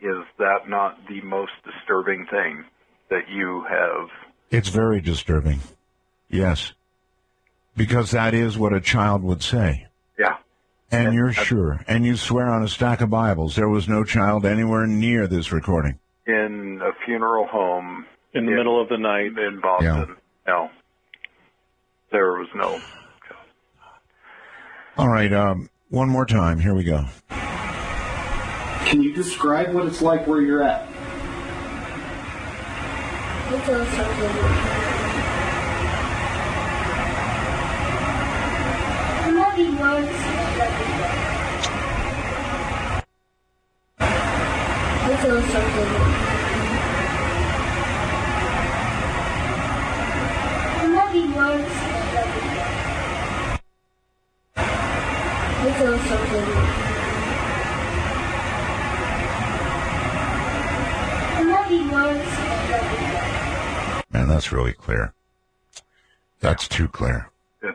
Is that not the most disturbing thing that you have? It's very disturbing. Yes. Because that is what a child would say. Yeah. And you're sure, and you swear on a stack of Bibles, there was no child anywhere near this recording. In a funeral home. In the middle of the night. In Boston. Yeah. No. There was no. All right, one more time. Here we go. Can you describe what it's like where you're at? It's also good. Nothing works. It's also good. Nothing works. It's also good. Man, that's really clear. That's too clear. It's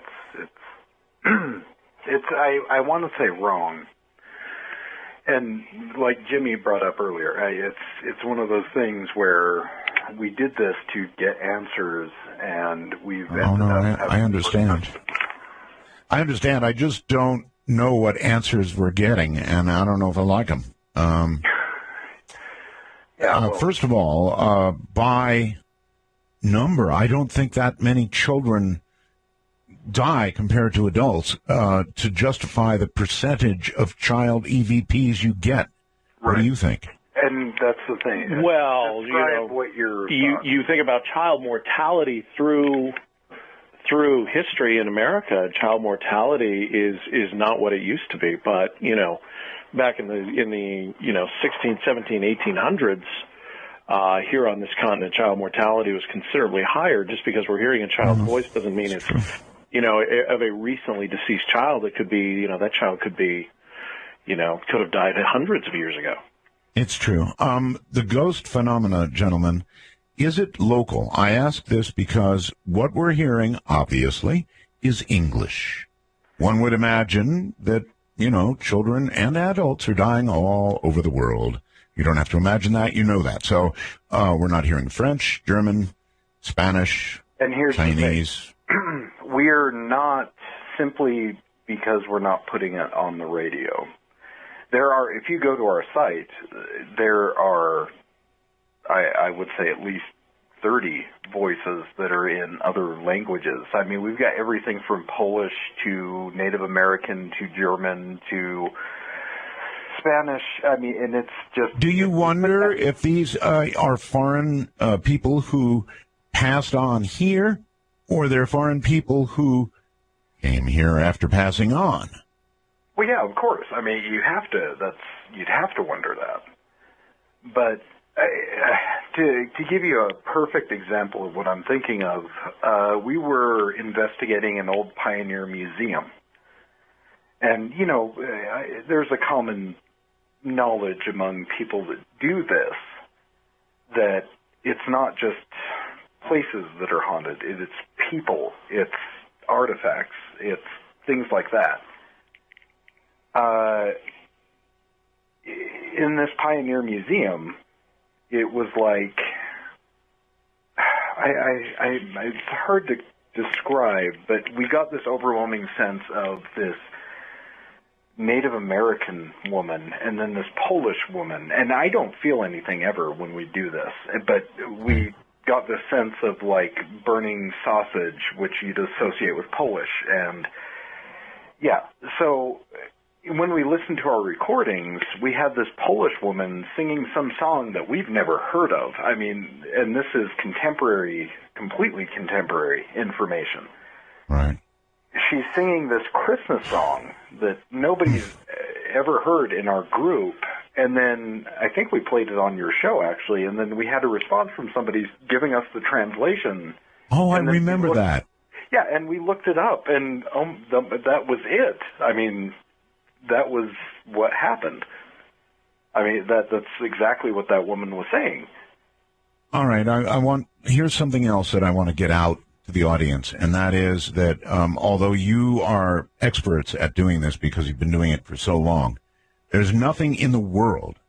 I want to say wrong. And like Jimmy brought up earlier, it's one of those things where we did this to get answers, and we've ended up I understand. I understand. I just don't know what answers we're getting, and I don't know if I like them. First of all, by number, I don't think that many children die compared to adults to justify the percentage of child EVPs you get. Right. What do you think? And that's the thing. Well, you think about child mortality through history in America. Child mortality is not what it used to be, but back in the 16, 17, 1800s, here on this continent, child mortality was considerably higher. Just because we're hearing a child's voice doesn't mean it's of a recently deceased child. It could be, that child could be, could have died hundreds of years ago. It's true. The ghost phenomena, gentlemen, is it local? I ask this because what we're hearing, obviously, is English. One would imagine that, children and adults are dying all over the world. You don't have to imagine that. You know that. So we're not hearing French, German, Spanish, and here's Chinese. We're not simply because we're not putting it on the radio. There are, if you go to our site, there are, I would say, at least 30 voices that are in other languages. I mean, we've got everything from Polish to Native American to German to Spanish. I mean, and it's just... Do you wonder if these are foreign people who passed on here, or they're foreign people who came here after passing on? Well, yeah, of course. I mean, you'd have to wonder that. But to give you a perfect example of what I'm thinking of, we were investigating an old pioneer museum. And, there's a common knowledge among people that do this that it's not just places that are haunted, it's people, it's artifacts, it's things like that. In this pioneer museum, it was like, it's hard to describe, but we got this overwhelming sense of this Native American woman and then this Polish woman. And I don't feel anything ever when we do this, but we got this sense of like burning sausage, which you'd associate with Polish. And yeah, so when we listened to our recordings, we had this Polish woman singing some song that we've never heard of. I mean, and this is contemporary, completely contemporary information. Right. She's singing this Christmas song that nobody's ever heard in our group. And then I think we played it on your show, actually, and then we had a response from somebody giving us the translation. Oh, I remember that. Yeah, and we looked it up, and that was it. I mean, that was what happened. I mean, that's exactly what that woman was saying. All right, here's something else that I want to get out to the audience, and that is that although you are experts at doing this because you've been doing it for so long, there's nothing in the world